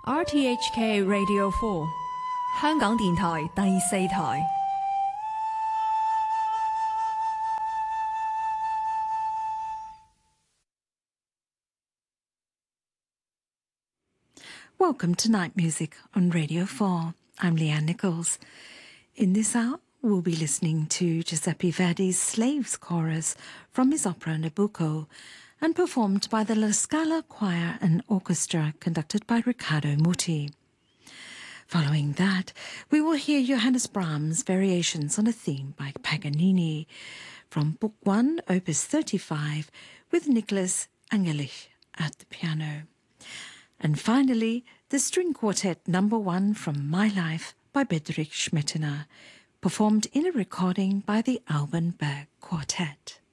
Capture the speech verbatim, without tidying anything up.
R T H K Radio Four， 香港電台第四台。 Welcome to Night Music on Radio four. I'm Leanne Nichols. In this hour, we'll be listening to Giuseppe Verdi's Slaves Chorus from his opera Nabucco, and performed by the La Scala Choir and Orchestra, conducted by Riccardo Muti. Following that, we will hear Johannes Brahms' variations on a theme by Paganini from Book one, Opus thirty-five, with Nicholas Angelich at the piano. And finally, the String Quartet number one from My Life by Bedřich Šmetina, performed in a recording by the Alban Berg Quartet.